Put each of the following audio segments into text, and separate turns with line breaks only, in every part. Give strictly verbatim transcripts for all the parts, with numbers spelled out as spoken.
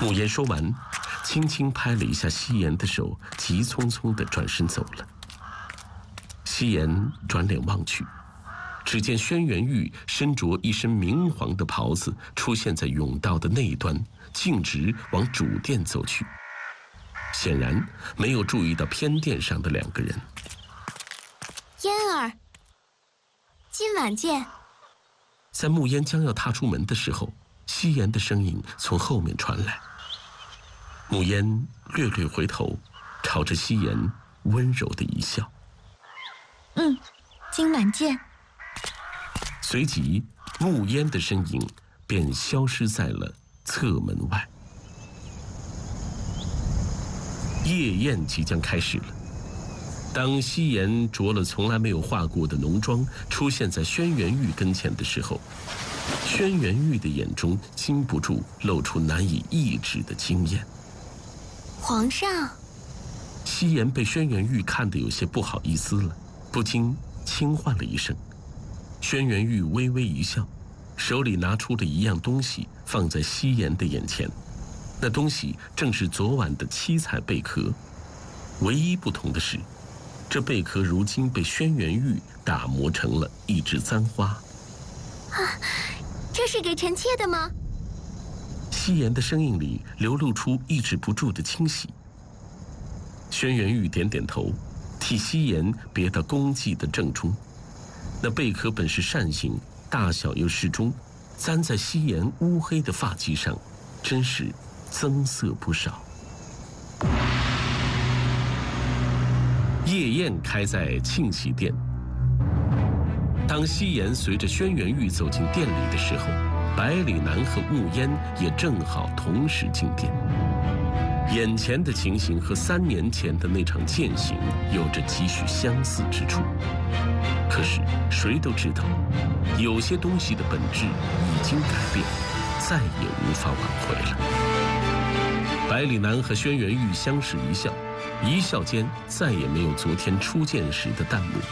慕言说完，轻轻拍了一下夕颜的手，急匆匆地转身走了。夕颜转脸望去，只见轩辕玉身着一身明黄的袍子，出现在甬道的那一端，径直往主殿走去。显然没有注意到偏殿上的两个人。
嫣儿，今晚见。
在慕烟将要踏出门的时候，夕颜的声音从后面传来。慕烟略略回头，朝着夕颜温柔的一笑。
嗯，今晚见。
随即，慕烟的身影便消失在了侧门外。夜宴即将开始了。当夕颜着了从来没有化过的浓妆，出现在轩辕玉跟前的时候，轩辕玉的眼中禁不住露出难以抑制的惊艳。
皇上。
夕颜被轩辕玉看得有些不好意思了，不禁轻唤了一声。轩辕玉微微一笑，手里拿出了一样东西放在夕颜的眼前。那东西正是昨晚的七彩贝壳，唯一不同的是，这贝壳如今被轩辕玉打磨成了一枝簪花。
啊，这是给臣妾的吗？
夕颜的声音里流露出抑制不住的惊喜。轩辕玉点点头，替夕颜别到弓髻的正中。那贝壳本是扇形，大小又适中，簪在夕颜乌黑的发髻上，真是增色不少。夜宴开在庆喜殿。当夕颜随着轩辕玉走进殿里的时候，百里南和慕烟也正好同时进殿。眼前的情形和三年前的那场践行有着几许相似之处，可是谁都知道，有些东西的本质已经改变，再也无法挽回了。百里南和轩辕玉相视一笑，一笑间再也没有昨天初见时的淡漠。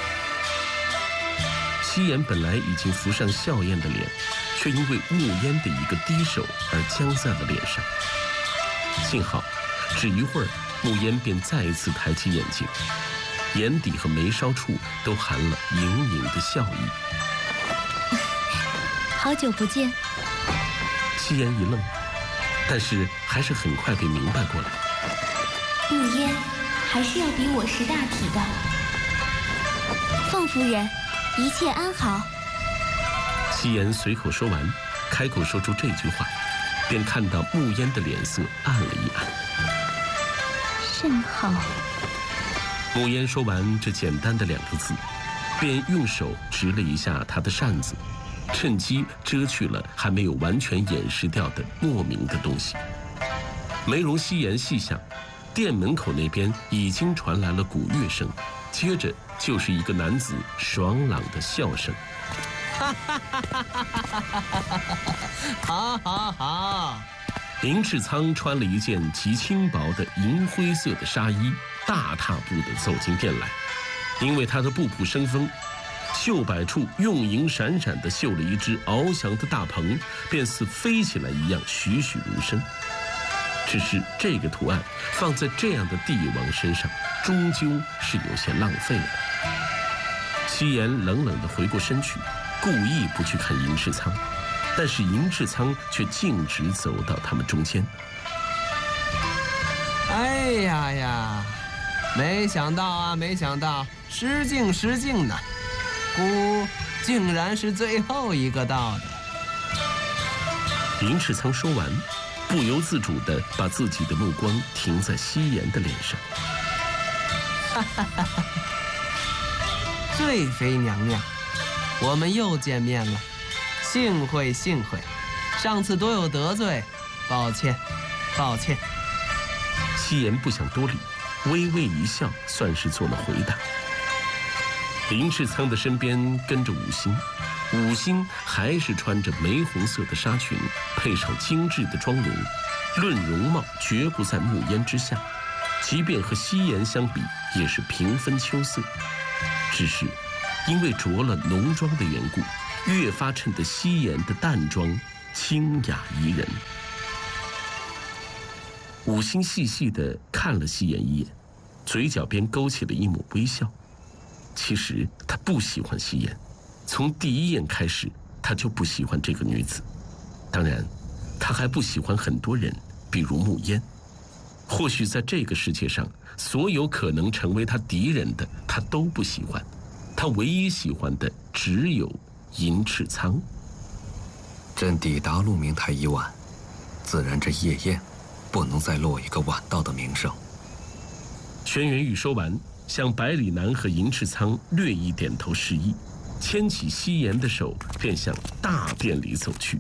夕颜本来已经浮上笑靥的脸，却因为慕烟的一个低手而僵在了脸上。幸好，只一会儿，慕烟便再一次抬起眼睛，眼底和眉梢处都含了盈盈的笑意。
好久不见。
夕颜一愣，但是还是很快便明白过来。
慕烟还是要比我识大体的。凤夫人，一切安好。
夕颜随口说完，开口说出这句话，便看到慕烟的脸色暗了一暗。
甚好。
慕烟说完这简单的两个字，便用手执了一下他的扇子，趁机遮去了还没有完全掩饰掉的莫名的东西。没容夕颜细想，殿门口那边已经传来了鼓乐声，接着就是一个男子爽朗的笑声。
哈哈哈哈哈哈！好好好！
林志仓穿了一件极轻薄的银灰色的纱衣，大踏步地走进殿来。因为他的步步生风，袖摆处用银闪闪地绣了一只翱翔的大鹏，便似飞起来一样栩栩如生。只是这个图案放在这样的帝王身上，终究是有些浪费了。夕颜冷冷地回过身去，故意不去看银世仓，但是银世仓却径直走到他们中间。
哎呀呀，没想到啊，没想到，失敬失敬呢，孤竟然是最后一个到的。
银世仓说完，不由自主地把自己的目光停在夕颜的脸上。
哈哈哈哈！贵妃娘娘，我们又见面了，幸会幸会，上次多有得罪，抱歉，抱歉。
夕颜不想多理，微微一笑，算是做了回答。林世仓的身边跟着五星，五星还是穿着玫红色的纱裙，配上精致的妆容，论容貌绝不在慕烟之下，即便和夕颜相比，也是平分秋色。只是因为着了浓妆的缘故，越发衬得夕颜的淡妆清雅宜人。 五星细细地看了夕颜一眼，嘴角边勾起了一抹微笑。其实他不喜欢夕颜，从第一眼开始他就不喜欢这个女子。当然，他还不喜欢很多人，比如慕烟。或许在这个世界上，所有可能成为他敌人的，他都不喜欢。他唯一喜欢的只有银翅苍。
朕抵达鹿鸣台已晚，自然这夜宴不能再落一个晚到的名声。
轩辕玉说完，向百里南和银翅苍略一点头示意，牵起夕颜的手，便向大殿里走去。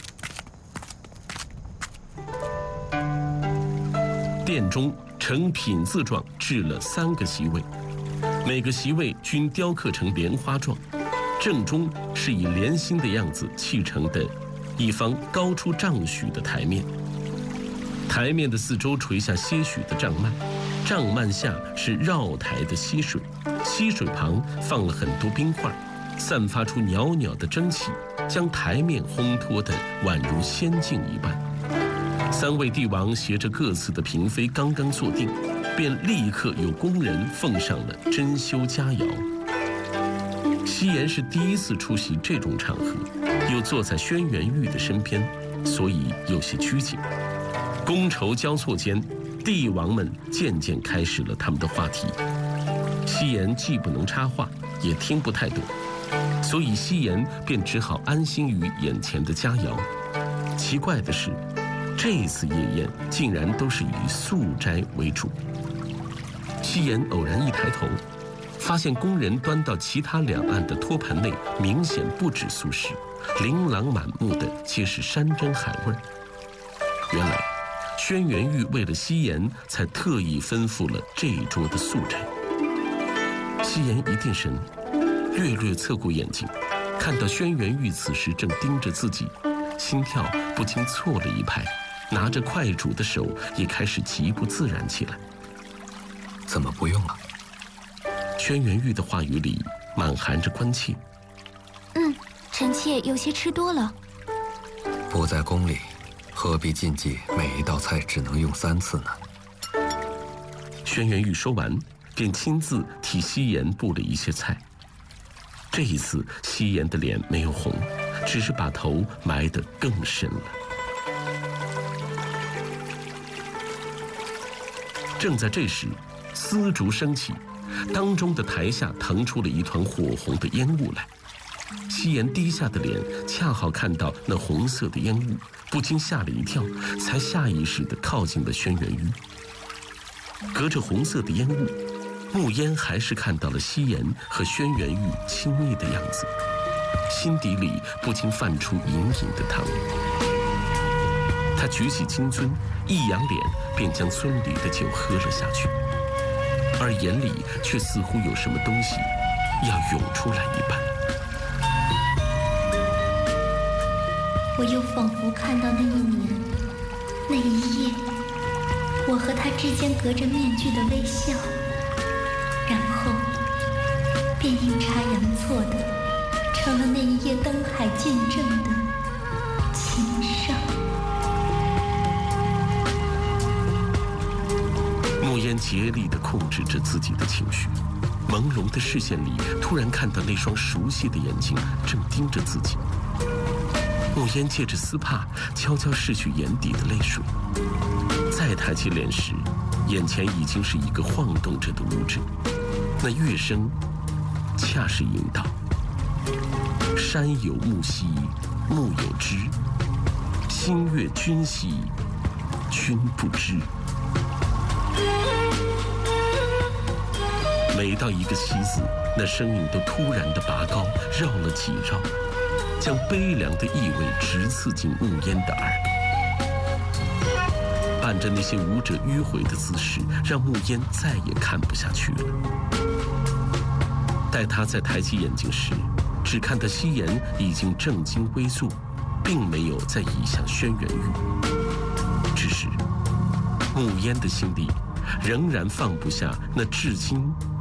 殿中呈品字状置了三个席位，每个席位均雕刻成莲花状，正中是以莲心的样子砌成的一方高出丈许的台面。台面的四周垂下些许的帐幔，帐幔下是绕台的溪水，溪水旁放了很多冰块，散发出袅袅的蒸汽，将台面烘托得宛如仙境一般。三位帝王携着各自的嫔妃刚刚坐定，便立刻有宫人奉上了珍馐佳肴。夕颜是第一次出席这种场合，又坐在轩辕玉的身边，所以有些拘谨。觥筹交错间，帝王们渐渐开始了他们的话题。夕颜既不能插话，也听不太懂，所以夕颜便只好安心于眼前的佳肴。奇怪的是，这一次夜宴竟然都是以素斋为主。夕颜偶然一抬头，发现宫人端到其他两岸的托盘内明显不止素食，琳琅满目的皆是山珍海味。原来轩辕玉为了夕颜才特意吩咐了这一桌的素斋。夕颜一定神，略略侧过眼睛，看到轩辕玉此时正盯着自己，心跳不禁错了一拍，拿着快煮的手也开始极不自然起来。
怎么不用了？
轩辕玉的话语里满含着关切。
嗯，臣妾有些吃多了。
不在宫里，何必禁忌每一道菜只能用三次呢？
轩辕玉说完，便亲自替夕颜布了一些菜。这一次，夕颜的脸没有红，只是把头埋得更深了。正在这时，丝竹升起，当中的台下腾出了一团火红的烟雾来。夕颜低下的脸恰好看到那红色的烟雾，不禁吓了一跳，才下意识地靠近了轩辕玉。隔着红色的烟雾，慕烟还是看到了夕颜和轩辕玉亲密的样子，心底里不禁泛出隐隐的糖。他举起金樽，一扬脸便将樽里的酒喝了下去，而眼里却似乎有什么东西要涌出来一般。
我又仿佛看到那一年，那一夜，我和他之间隔着面具的微笑，然后便阴差阳错的成了那一夜灯海见证的情伤。
慕烟竭力地控制着自己的情绪，朦胧的视线里突然看到那双熟悉的眼睛正盯着自己。慕烟借着丝帕悄悄拭去眼底的泪水，再抬起脸时，眼前已经是一个晃动着的物质，那乐声恰是引导：山有木兮木有枝，心悦君兮君不知。每到一个西字，那声音都突然的拔高，绕了几绕，将悲凉的意味直刺进慕烟的耳。伴着那些舞者迂回的姿势，让慕烟再也看不下去了。待他再抬起眼睛时，只看到夕颜已经正襟危坐，并没有再移向轩辕玉。只是慕烟的心里仍然放不下那至今